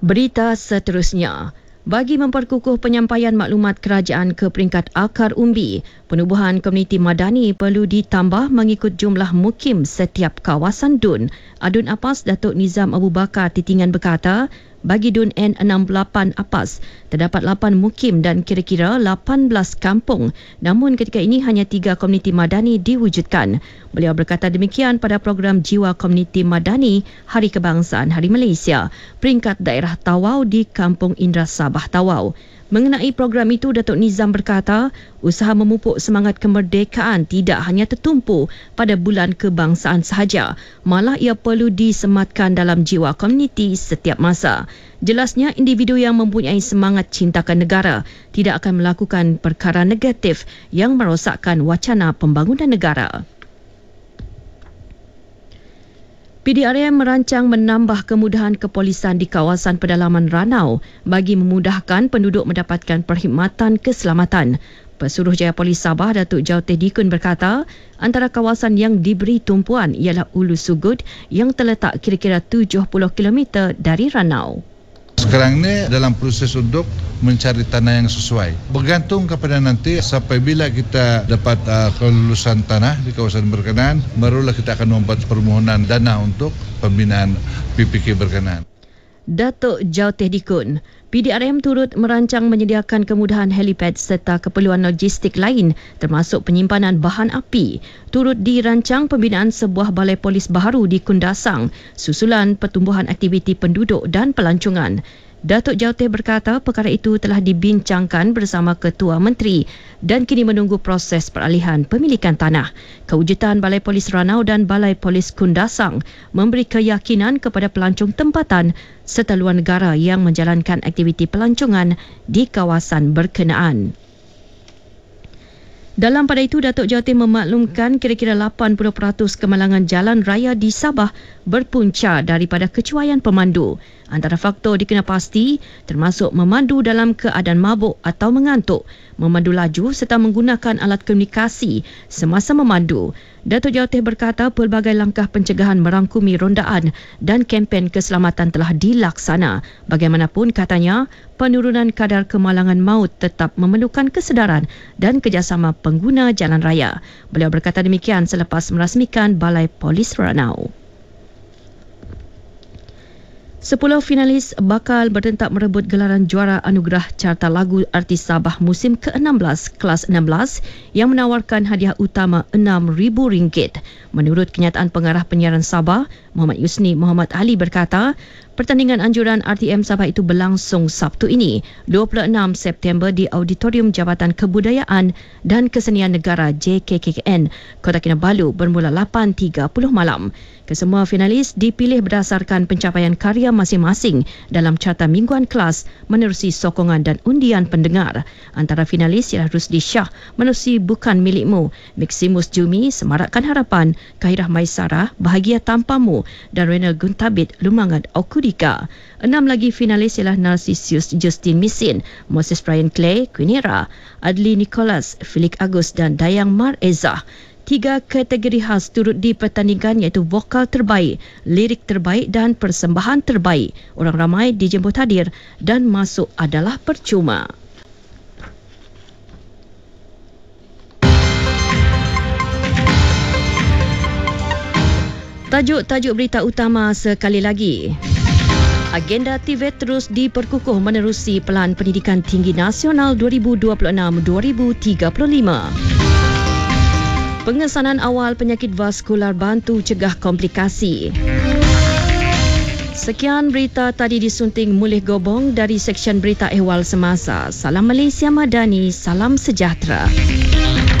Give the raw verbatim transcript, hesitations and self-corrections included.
Berita seterusnya. Bagi memperkukuh penyampaian maklumat kerajaan ke peringkat akar umbi, penubuhan komuniti madani perlu ditambah mengikut jumlah mukim setiap kawasan D U N. Adun Apas Datuk Nizam Abu Bakar Titingan berkata, bagi D U N N enam puluh lapan Apas, terdapat lapan mukim dan kira-kira lapan belas kampung. Namun ketika ini hanya tiga komuniti madani diwujudkan. Beliau berkata demikian pada program Jiwa Komuniti Madani Hari Kebangsaan Hari Malaysia, peringkat daerah Tawau di Kampung Indra Sabah Tawau. Mengenai program itu, Datuk Nizam berkata, usaha memupuk semangat kemerdekaan tidak hanya tertumpu pada bulan kebangsaan sahaja, malah ia perlu disematkan dalam jiwa komuniti setiap masa. Jelasnya, individu yang mempunyai semangat cintakan negara tidak akan melakukan perkara negatif yang merosakkan wacana pembangunan negara. P D R M merancang menambah kemudahan kepolisan di kawasan pedalaman Ranau bagi memudahkan penduduk mendapatkan perkhidmatan keselamatan. Pesuruhjaya Polis Sabah Datuk Jauteh Dikun berkata, antara kawasan yang diberi tumpuan ialah Ulu Sugut yang terletak kira-kira tujuh puluh kilometer dari Ranau. Sekarang ni dalam proses untuk mencari tanah yang sesuai. Bergantung kepada nanti sampai bila kita dapat uh, kelulusan tanah di kawasan berkenaan, barulah kita akan membuat permohonan dana untuk pembinaan P P K berkenaan. Datuk Jauteh Dikun, P D R M turut merancang menyediakan kemudahan helipad serta keperluan logistik lain termasuk penyimpanan bahan api. Turut dirancang pembinaan sebuah balai polis baharu di Kundasang susulan pertumbuhan aktiviti penduduk dan pelancongan. Datuk Jauteh berkata perkara itu telah dibincangkan bersama Ketua Menteri dan kini menunggu proses peralihan pemilikan tanah. Kewujudan Balai Polis Ranau dan Balai Polis Kundasang memberi keyakinan kepada pelancong tempatan serta luar negara yang menjalankan aktiviti pelancongan di kawasan berkenaan. Dalam pada itu, Datuk Jauteh memaklumkan kira-kira lapan puluh peratus kemalangan jalan raya di Sabah berpunca daripada kecuaian pemandu. Antara faktor dikena pasti termasuk memandu dalam keadaan mabuk atau mengantuk, memandu laju serta menggunakan alat komunikasi semasa memandu. Datuk Jauteh berkata pelbagai langkah pencegahan merangkumi rondaan dan kempen keselamatan telah dilaksana. Bagaimanapun, katanya, penurunan kadar kemalangan maut tetap memerlukan kesedaran dan kerjasama pengguna jalan raya. Beliau berkata demikian selepas merasmikan Balai Polis Ranau. Sepuluh finalis bakal bertentak merebut gelaran juara anugerah Carta Lagu Artis Sabah musim ke enam belas kelas enam belas yang menawarkan hadiah utama enam ribu ringgit. Menurut kenyataan pengarah penyiaran Sabah, Muhammad Yusni Muhammad Ali berkata, pertandingan anjuran R T M Sabah itu berlangsung Sabtu ini, dua puluh enam September di Auditorium Jabatan Kebudayaan dan Kesenian Negara J K K K N, Kota Kinabalu bermula lapan tiga puluh malam. Kesemua finalis dipilih berdasarkan pencapaian karya masing-masing dalam carta mingguan kelas menerusi sokongan dan undian pendengar. Antara finalis ialah Rusdi Shah menerusi Bukan Milikmu, Maximus Jumi, Semarakkan Harapan, Kahirah Maisarah, Bahagia Tanpamu dan Renal Guntabit, Lumangan Okudika. Enam lagi finalis ialah Narcisius Justin Misin, Moses Brian Clay, Quinera, Adli Nicholas, Felix Agus dan Dayang Mar Ezah. Tiga kategori khas turut dipertandingkan iaitu vokal terbaik, lirik terbaik dan persembahan terbaik. Orang ramai dijemput hadir dan masuk adalah percuma. Tajuk-tajuk berita utama sekali lagi. Agenda T V E T terus diperkukuh menerusi Pelan Pendidikan Tinggi Nasional dua ribu dua puluh enam dua ribu tiga puluh lima. Pengesanan awal penyakit vaskular bantu cegah komplikasi. Sekian berita tadi disunting Mulih Gobong dari Seksyen Berita Ehwal Semasa. Salam Malaysia Madani, salam sejahtera.